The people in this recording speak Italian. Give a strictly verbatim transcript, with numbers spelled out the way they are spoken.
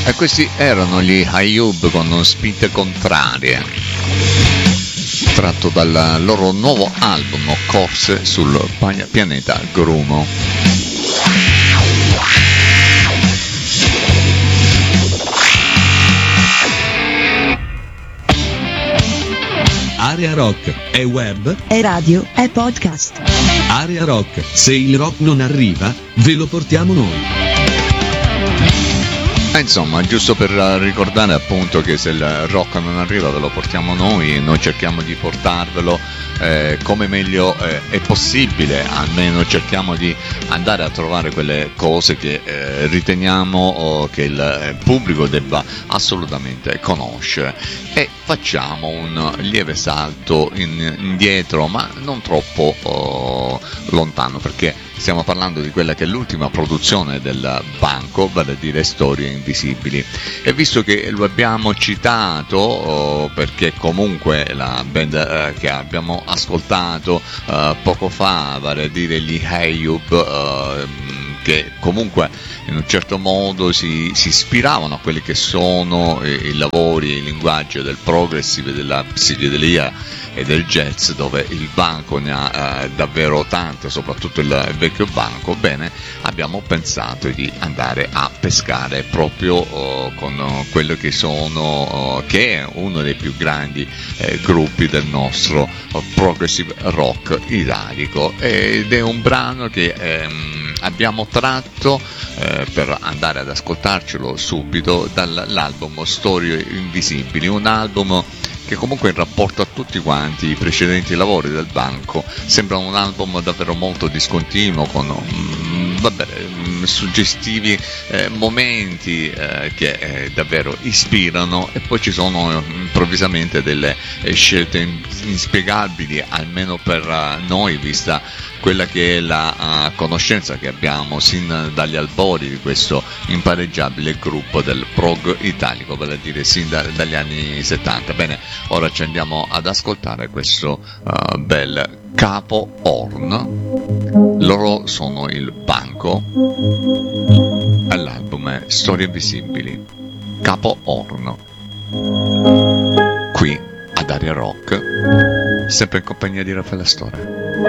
E questi erano gli Ayub con Spinte Contrarie, tratto dal loro nuovo album Corse sul pianeta Grumo. Area Rock è web, è radio, è podcast. Area Rock, se il rock non arriva, ve lo portiamo noi. Eh, insomma, giusto per ricordare appunto che se il rock non arriva ve lo portiamo noi, noi cerchiamo di portarvelo eh, come meglio eh, è possibile, almeno cerchiamo di andare a trovare quelle cose che eh, riteniamo oh, che il eh, pubblico debba assolutamente conoscere, e facciamo un lieve salto in, indietro, ma non troppo oh, lontano, perché stiamo parlando di quella che è l'ultima produzione del Banco, vale a dire Storie Invisibili. E visto che lo abbiamo citato, oh, perché comunque la band eh, che abbiamo ascoltato eh, poco fa, vale a dire gli Ayub, eh, che comunque in un certo modo si, si ispiravano a quelli che sono i, i lavori, il linguaggio del progressive, della psichedelia e del jazz, dove il banco ne ha eh, davvero tante, soprattutto il, il vecchio banco. Bene, abbiamo pensato di andare a pescare proprio oh, con oh, quello che sono oh, che è uno dei più grandi eh, gruppi del nostro oh, progressive rock italico, ed è un brano che ehm, abbiamo tratto eh, per andare ad ascoltarcelo subito dall'album Storie Invisibili, un album che comunque in rapporto a tutti quanti i precedenti lavori del Banco sembra un album davvero molto discontinuo, con mm, vabbè, mm, suggestivi eh, momenti eh, che eh, davvero ispirano, e poi ci sono improvvisamente delle eh, scelte in, inspiegabili, almeno per uh, noi, vista quella che è la uh, conoscenza che abbiamo sin dagli albori di questo impareggiabile gruppo del prog italico, vale a dire sin da, dagli anni settanta. Bene, ora ci andiamo ad ascoltare questo uh, bel Capo Horn. Loro sono il Banco, all'album è Storie Invisibili, Capo Horn, qui ad Area Rock, sempre in compagnia di Raffaele Astore.